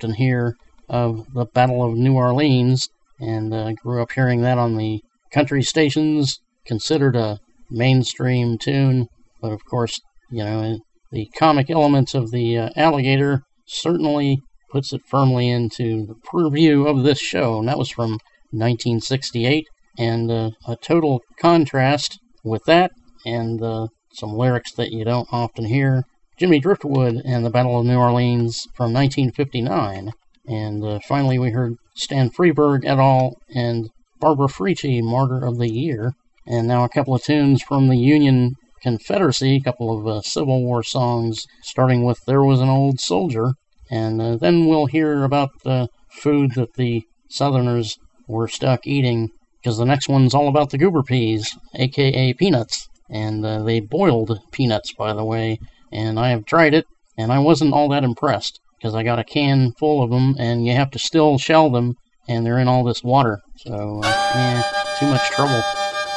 often hear of the Battle of New Orleans, and grew up hearing that on the country stations, considered a mainstream tune, but of course, the comic elements of the alligator certainly puts it firmly into the purview of this show, and that was from 1968, and a total contrast with that, and some lyrics that you don't often hear. Jimmy Driftwood and the Battle of New Orleans from 1959, and finally we heard Stan Freberg et al. And Barbara Frietchie, Martyr of the Year, and now a couple of tunes from the Union Confederacy, a couple of Civil War songs, starting with There Was an Old Soldier, and then we'll hear about the food that the Southerners were stuck eating, because the next one's all about the goober peas, aka peanuts, and they boiled peanuts, by the way, and I have tried it, and I wasn't all that impressed, because I got a can full of them, and you have to still shell them, and they're in all this water, so, too much trouble.